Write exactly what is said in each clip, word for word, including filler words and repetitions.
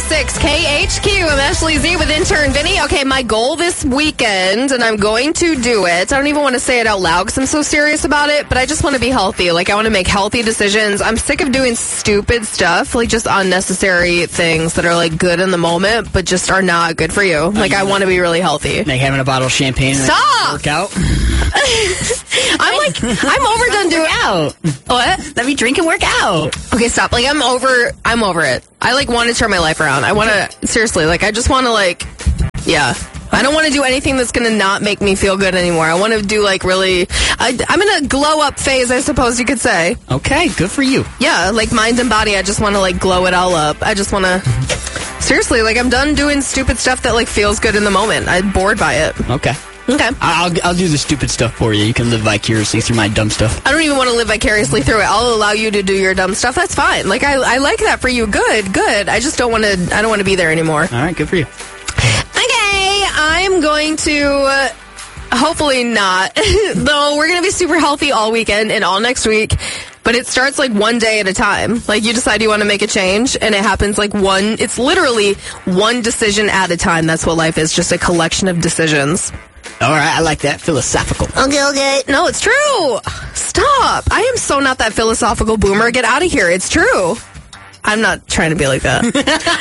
six K H Q. I'm Ashley Z with intern Vinny. Okay, my goal this weekend, and I'm going to do it. I don't even want to say it out loud because I'm so serious about it, but I just want to be healthy. Like, I want to make healthy decisions. I'm sick of doing stupid stuff, like just unnecessary things that are like good in the moment, but just are not good for you. Like, I want to be really healthy. Like having a bottle of champagne and Stop! work out. I'm like, I'm overdone doing out. What? Let me drink and work out. Okay, stop. Like, I'm over, I'm over it. I, like, want to turn my life around. I want to, seriously, like, I just want to, like, yeah. I don't want to do anything that's going to not make me feel good anymore. I want to do, like, really, I, I'm in a glow-up phase, I suppose you could say. Okay, good for you. Yeah, like, mind and body, I just want to, like, glow it all up. I just want to, seriously, like, I'm done doing stupid stuff that, like, feels good in the moment. I'm bored by it. Okay. Okay. I'll I'll do the stupid stuff for you. You can live vicariously through my dumb stuff. I don't even want to live vicariously through it. I'll allow you to do your dumb stuff. That's fine. Like, I, I like that for you. Good, good. I just don't want to, I don't want to be there anymore. All right, good for you. Okay, I'm going to, uh, hopefully not, though we're going to be super healthy all weekend and all next week, but it starts like one day at a time. Like, you decide you want to make a change, and it happens like one, it's literally one decision at a time. That's what life is, just a collection of decisions. All right, I like that. Philosophical. Okay, okay. No, it's true. Stop. I am so not that philosophical boomer. Get out of here. It's true. I'm not trying to be like that.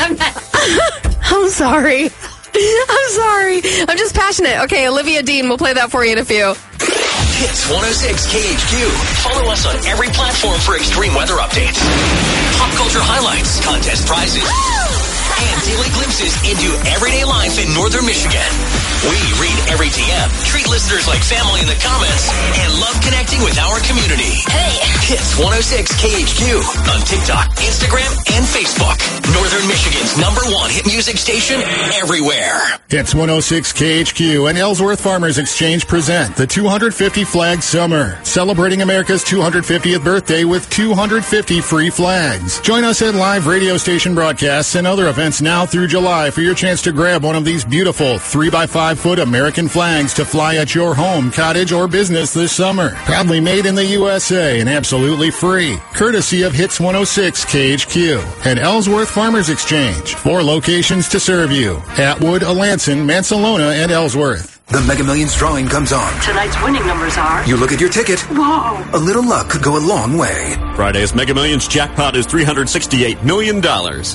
I'm sorry. I'm sorry. I'm just passionate. Okay, Olivia Dean, we'll play that for you in a few. Hits one oh six K H Q. Follow us on every platform for extreme weather updates, pop culture highlights, contest prizes, and daily glimpses into everyday life in northern Michigan. We read every T M, treat listeners like family in the comments, and love connecting with our community. Hey! Hits one oh six K H Q on TikTok, Instagram, and Facebook. Northern Michigan's number one hit music station everywhere. Hits one oh six K H Q and Ellsworth Farmers Exchange present the two hundred fifty Flag Summer, celebrating America's two hundred fiftieth birthday with two hundred fifty free flags. Join us at live radio station broadcasts and other events now through July for your chance to grab one of these beautiful three by five foot American flags to fly at your home, cottage, or business this summer. Proudly made in the U S A and absolutely free. Courtesy of Hits one oh six K H Q and Ellsworth Farmers Exchange. Four locations to serve you: Atwood, Alanson, Mansalona, and Ellsworth. The Mega Millions drawing comes on. Tonight's winning numbers are... You look at your ticket. Whoa. A little luck could go a long way. Friday's Mega Millions jackpot is three hundred sixty-eight million dollars.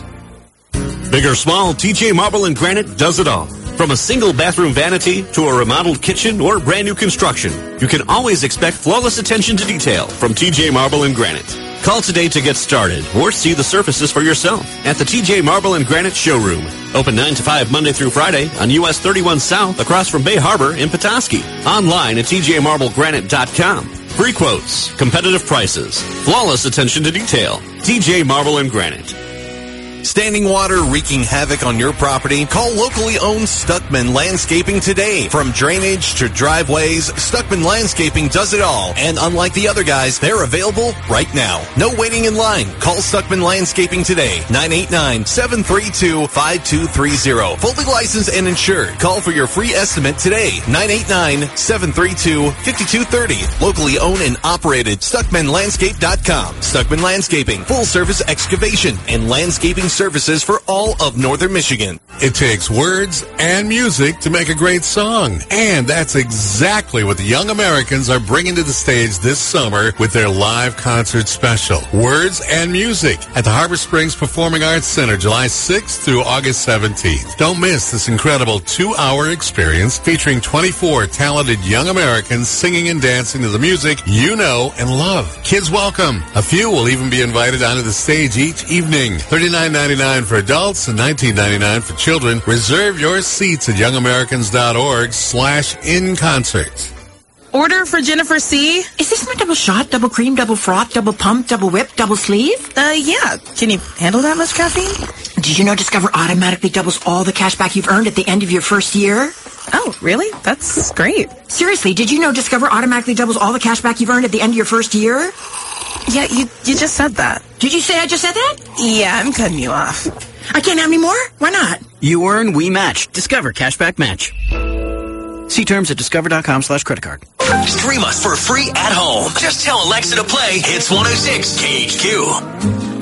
Big or small, T J Marble and Granite does it all. From a single bathroom vanity to a remodeled kitchen or brand new construction, you can always expect flawless attention to detail from T J Marble and Granite. Call today to get started or see the surfaces for yourself at the T J Marble and Granite Showroom. Open nine to five Monday through Friday on U S thirty-one South across from Bay Harbor in Petoskey. Online at T J marble granite dot com. Free quotes, competitive prices, flawless attention to detail. T J Marble and Granite. Standing water wreaking havoc on your property? Call locally owned Stuckman Landscaping today. From drainage to driveways, Stuckman Landscaping does it all. And unlike the other guys, they're available right now. No waiting in line. Call Stuckman Landscaping today. nine eight nine, seven three two, five two three zero. Fully licensed and insured. Call for your free estimate today. nine eight nine, seven three two, five two three zero. Locally owned and operated. Stuckman Landscape dot com. Stuckman Landscaping. Full service excavation and landscaping services for all of northern Michigan. It takes words and music to make a great song. And that's exactly what the Young Americans are bringing to the stage this summer with their live concert special, Words and Music, at the Harbor Springs Performing Arts Center, July sixth through August seventeenth. Don't miss this incredible two-hour experience featuring twenty-four talented young Americans singing and dancing to the music you know and love. Kids welcome. A few will even be invited onto the stage each evening. thirty-nine ninety-nine for adults and nineteen ninety-nine for children. Reserve your seats at young americans dot org slash in concert. Order for Jennifer C. Is this my double shot, double cream, double froth, double pump, double whip, double sleeve? Uh, yeah. Can you handle that much caffeine? Did you know Discover automatically doubles all the cash back you've earned at the end of your first year? Oh, really? That's great. Seriously, did you know Discover automatically doubles all the cash back you've earned at the end of your first year? Yeah, you you just said that. Did you say I just said that? Yeah, I'm cutting you off. I can't have any more? Why not? You earn, we match. Discover Cashback Match. See terms at discover.com slash credit card. Stream us for free at home. Just tell Alexa to play Hits one oh six K H Q.